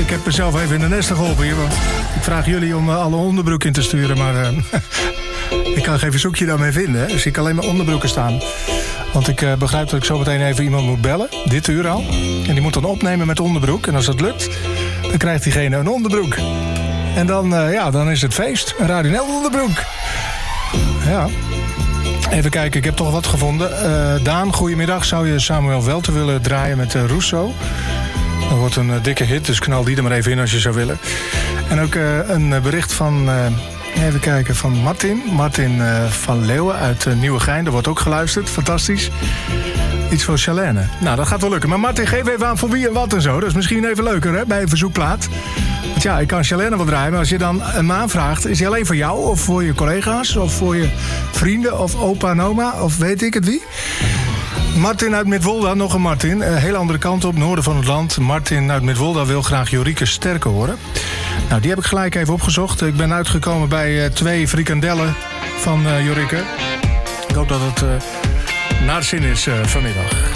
Ik heb mezelf even in de nesten geholpen hier. Want ik vraag jullie om alle onderbroek in te sturen. Maar ik kan geen verzoekje daarmee vinden. Hè? Dus ik kan alleen maar onderbroeken staan. Want ik begrijp dat ik zo meteen even iemand moet bellen. Dit uur al. En die moet dan opnemen met onderbroek. En als dat lukt, dan krijgt diegene een onderbroek. En dan is het feest. Een Radio Nel onderbroek. Ja. Even kijken, ik heb toch wat gevonden. Daan, goedemiddag. Zou je Samuel Welten willen draaien met Rousseau? Dat wordt een dikke hit, dus knal die er maar even in als je zou willen. En ook een bericht van, even kijken, van Martin. Martin van Leeuwen uit Nieuwegein. Er wordt ook geluisterd, fantastisch. Iets voor Charlène. Nou, dat gaat wel lukken. Maar Martin, geef even aan voor wie en wat en zo. Dat is misschien even leuker, hè, bij een verzoekplaat. Want ja, ik kan Charlène wel draaien, maar als je dan hem aanvraagt, is hij alleen voor jou of voor je collega's of voor je vrienden of opa en oma of weet ik het wie? Martin uit Midwolda, nog een Martin. Hele andere kant op, noorden van het land. Martin uit Midwolda wil graag Jorike Sterke horen. Nou, die heb ik gelijk even opgezocht. Ik ben uitgekomen bij 2 frikandellen van Jorike. Ik hoop dat het naar zin is vanmiddag.